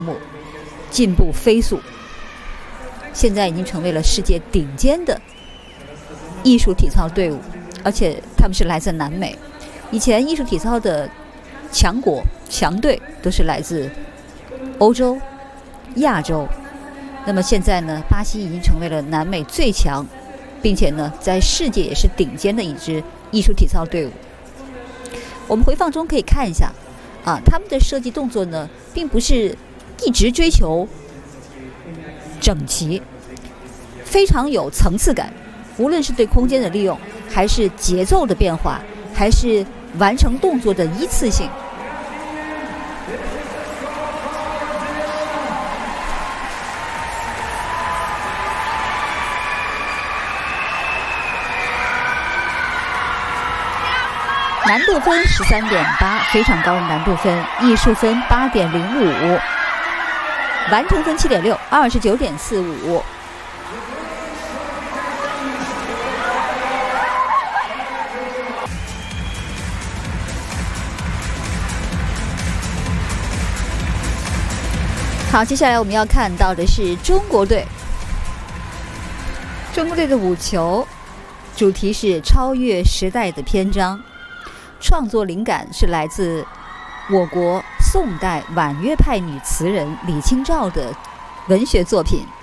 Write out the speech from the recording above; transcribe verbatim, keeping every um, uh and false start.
目进步飞速，现在已经成为了世界顶尖的艺术体操队伍，而且他们是来自南美。以前艺术体操的强国强队都是来自欧洲、亚洲，那么现在呢，巴西已经成为了南美最强，并且呢，在世界也是顶尖的一支艺术体操队伍。我们回放中可以看一下，啊，他们的设计动作呢，并不是一直追求整齐，非常有层次感。无论是对空间的利用，还是节奏的变化，还是完成动作的一次性。难度分十三点八，非常高的难度分。艺术分八点零五，完成分七点六，二十九点四五。好，接下来我们要看到的是中国队。中国队的舞球主题是超越时代的篇章。创作灵感是来自我国宋代婉约派女词人李清照的文学作品《